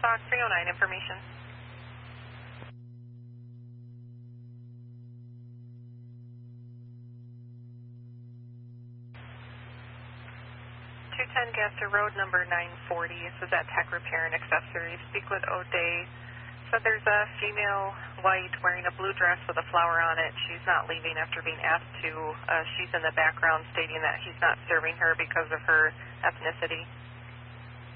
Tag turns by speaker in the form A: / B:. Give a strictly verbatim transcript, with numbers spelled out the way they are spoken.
A: Stock three oh nine information. two ten Gaster Road, number nine forty. This is at Tech Repair and Accessories. Speak with O'Day. So there's a female white wearing a blue dress with a flower on it. She's not leaving after being asked to. Uh, she's in the background stating that he's not serving her because of her ethnicity.